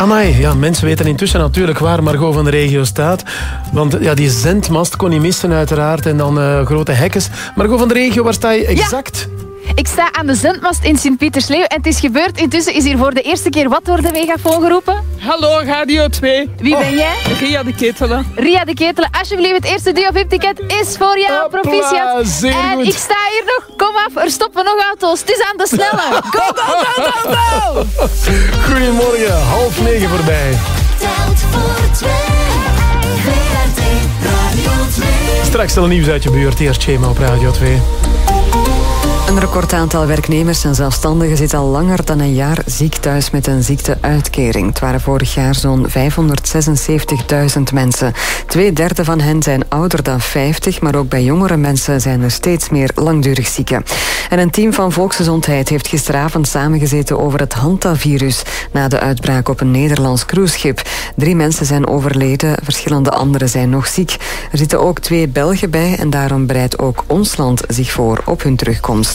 Amai, ja, mensen weten intussen natuurlijk waar Margot van de regio staat. Want ja, die zendmast kon niet missen uiteraard. En dan grote hekkens. Margot van de regio, waar sta je exact? Ja. Ik sta aan de zendmast in Sint-Pietersleeuw en het is gebeurd. Intussen is hier voor de eerste keer wat door de megafoon geroepen. Hallo, Radio 2. Wie ben jij? Ria de Ketelen. Ria de Ketelen, alsjeblieft, het eerste Duo VIP-ticket is voor jou. Proficiat. En goed. ik sta hier nog. Kom af, er stoppen nog auto's. Het is aan de snelle. Go, go, go, go, go! Goedemorgen, 8:30 voorbij. Telt voor 2. VRT Radio 2. Straks al nieuws uit je buurt. Eerst Schema op Radio 2. Een recordaantal werknemers en zelfstandigen zit al langer dan een jaar ziek thuis met een ziekteuitkering. Het waren vorig jaar zo'n 576.000 mensen. 2/3 van hen zijn ouder dan 50, maar ook bij jongere mensen zijn er steeds meer langdurig zieken. En een team van Volksgezondheid heeft gisteravond samengezeten over het hantavirus na de uitbraak op een Nederlands cruiseschip. 3 mensen zijn overleden, verschillende anderen zijn nog ziek. Er zitten ook 2 Belgen bij en daarom bereidt ook ons land zich voor op hun terugkomst.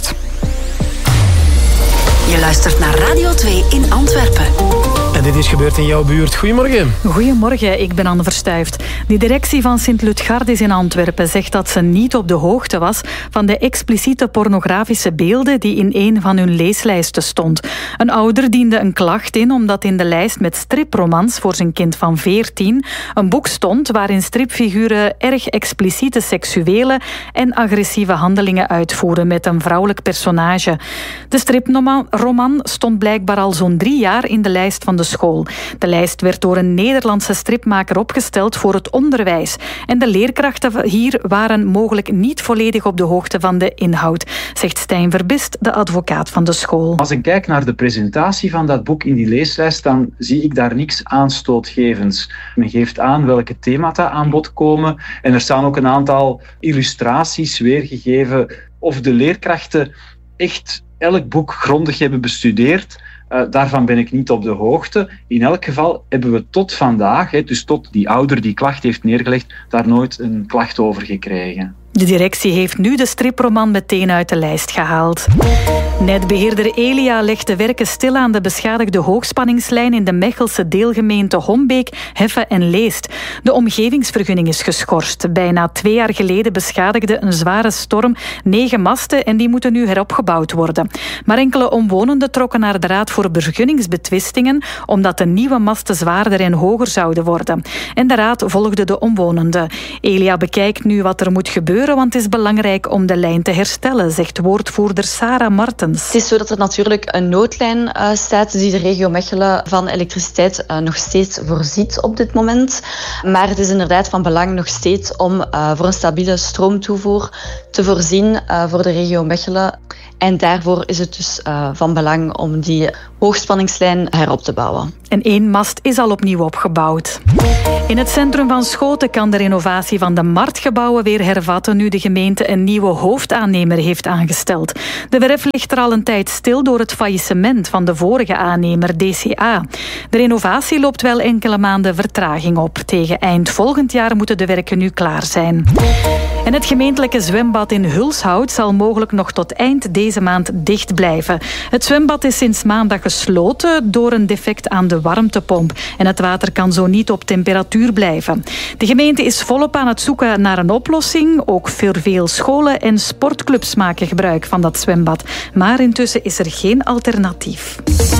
Je luistert naar Radio 2 in Antwerpen. En dit is gebeurd in jouw buurt. Goedemorgen. Goedemorgen, ik ben Anne Verstuift. De directie van Sint-Lutgardis in Antwerpen zegt dat ze niet op de hoogte was van de expliciete pornografische beelden die in een van hun leeslijsten stond. Een ouder diende een klacht in omdat in de lijst met stripromans voor zijn kind van 14 een boek stond waarin stripfiguren erg expliciete seksuele en agressieve handelingen uitvoeren met een vrouwelijk personage. De striproman stond blijkbaar al zo'n 3 jaar in de lijst van de school. De lijst werd door een Nederlandse stripmaker opgesteld voor het onderwijs. En de leerkrachten hier waren mogelijk niet volledig op de hoogte van de inhoud, zegt Stijn Verbist, de advocaat van de school. Als ik kijk naar de presentatie van dat boek in die leeslijst, dan zie ik daar niks aanstootgevends. Men geeft aan welke themata aan bod komen en er staan ook een aantal illustraties weergegeven of de leerkrachten echt elk boek grondig hebben bestudeerd. Daarvan ben ik niet op de hoogte. In elk geval hebben we tot vandaag, dus tot die ouder die klacht heeft neergelegd, daar nooit een klacht over gekregen. De directie heeft nu de striproman meteen uit de lijst gehaald. Netbeheerder Elia legt de werken stil aan de beschadigde hoogspanningslijn in de Mechelse deelgemeente Hombeek, Heffe en Leest. De omgevingsvergunning is geschorst. Bijna 2 jaar geleden beschadigde een zware storm 9 masten en die moeten nu heropgebouwd worden. Maar enkele omwonenden trokken naar de Raad voor Vergunningsbetwistingen omdat de nieuwe masten zwaarder en hoger zouden worden. En de raad volgde de omwonenden. Elia bekijkt nu wat er moet gebeuren, want het is belangrijk om de lijn te herstellen, zegt woordvoerder Sarah Martens. Het is zo dat er natuurlijk een noodlijn staat die de regio Mechelen van elektriciteit nog steeds voorziet op dit moment. Maar het is inderdaad van belang nog steeds om voor een stabiele stroomtoevoer te voorzien voor de regio Mechelen. En daarvoor is het dus van belang om die hoogspanningslijn herop te bouwen. En 1 mast is al opnieuw opgebouwd. In het centrum van Schoten kan de renovatie van de marktgebouwen weer hervatten nu de gemeente een nieuwe hoofdaannemer heeft aangesteld. De werf ligt er al een tijd stil door het faillissement van de vorige aannemer DCA. De renovatie loopt wel enkele maanden vertraging op. Tegen eind volgend jaar moeten de werken nu klaar zijn. En het gemeentelijke zwembad in Hulshout zal mogelijk nog tot eind deze maand dicht blijven. Het zwembad is sinds maandag gesloten door een defect aan de warmtepomp. En het water kan zo niet op temperatuur blijven. De gemeente is volop aan het zoeken naar een oplossing. Ook veel scholen en sportclubs maken gebruik van dat zwembad. Maar intussen is er geen alternatief.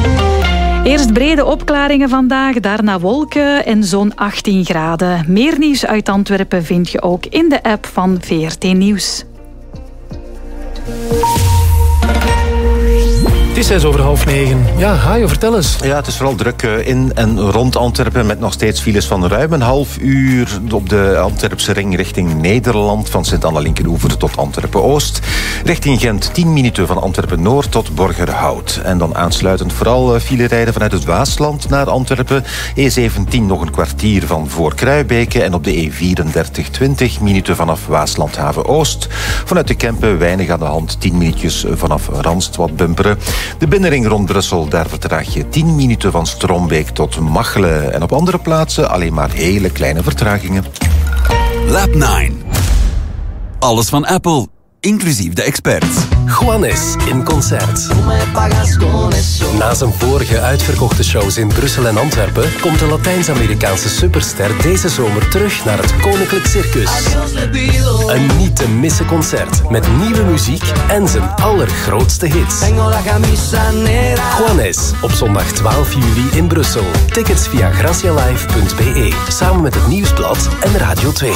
Eerst brede opklaringen vandaag, daarna wolken en zo'n 18 graden. Meer nieuws uit Antwerpen vind je ook in de app van VRT Nieuws. Het is 8:06. Ja, Hajo, vertel eens. Ja, het is vooral druk in en rond Antwerpen met nog steeds files van ruim een half uur op de Antwerpse ring richting Nederland, van Sint-Anna-Linkeroever tot Antwerpen-Oost. Richting Gent 10 minuten van Antwerpen-Noord tot Borgerhout. En dan aansluitend vooral filerijden vanuit het Waasland naar Antwerpen. E17 nog een kwartier van voor Kruibeke en op de E34 20 minuten vanaf Waaslandhaven-Oost. Vanuit de Kempen weinig aan de hand, 10 minuutjes vanaf Randst wat bumperen. De binnenring rond Brussel, daar vertraag je 10 minuten van Strombeek tot Machelen. En op andere plaatsen alleen maar hele kleine vertragingen. Lab 9. Alles van Apple inclusief de experts. Juanes in concert. Na zijn vorige uitverkochte shows in Brussel en Antwerpen komt de Latijns-Amerikaanse superster deze zomer terug naar het Koninklijk Circus. Een niet te missen concert met nieuwe muziek en zijn allergrootste hits. Juanes op zondag 12 juli in Brussel. Tickets via gracialive.be. Samen met het Nieuwsblad en Radio 2.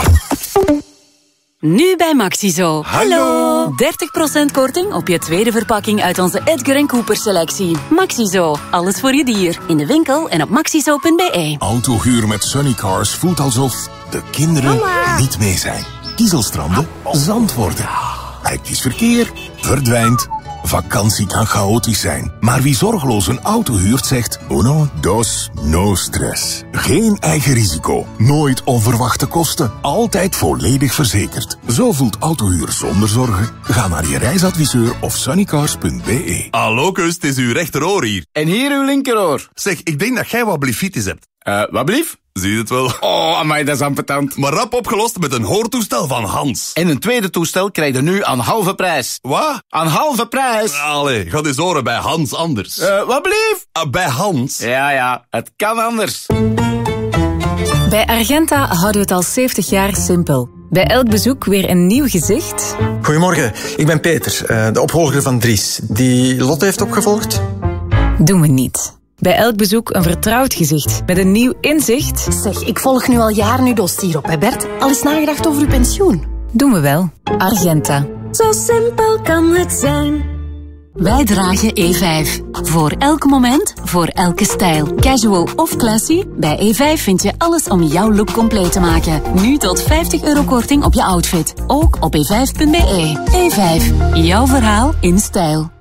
Nu bij Maxizo. Hallo! 30% korting op je tweede verpakking uit onze Edgar & Cooper selectie. Maxizo. Alles voor je dier. In de winkel en op maxizo.be. Autohuur met Sunnycars voelt alsof de kinderen niet mee zijn. Kiezelstranden, zand worden. Hectisch verkeer, verdwijnt. Vakantie kan chaotisch zijn. Maar wie zorgeloos een auto huurt zegt... Uno, dos, no stress. Geen eigen risico. Nooit onverwachte kosten. Altijd volledig verzekerd. Zo voelt autohuur zonder zorgen. Ga naar je reisadviseur of sunnycars.be. Hallo, kus, het is uw rechteroor hier. En hier uw linkeroor. Zeg, ik denk dat jij wat blifitis hebt. Wat blief? Zie je het wel? Oh, amai, dat is ambetant. Maar rap opgelost met een hoortoestel van Hans. En een tweede toestel krijg je nu aan halve prijs. Wat? Aan halve prijs. Allee, ga eens horen bij Hans anders. Wat blief? Bij Hans. Ja, het kan anders. Bij Argenta houden we het al 70 jaar simpel. Bij elk bezoek weer een nieuw gezicht. Goedemorgen, ik ben Peter, de opvolger van Dries. Die Lotte heeft opgevolgd? Doen we niet. Bij elk bezoek een vertrouwd gezicht met een nieuw inzicht. Zeg, ik volg nu al jaren uw dossier op, hè Bert? Al eens nagedacht over uw pensioen? Doen we wel. Argenta. Zo simpel kan het zijn. Wij dragen E5. Voor elk moment, voor elke stijl. Casual of classy, bij E5 vind je alles om jouw look compleet te maken. Nu tot €50 korting op je outfit. Ook op e5.be. E5, jouw verhaal in stijl.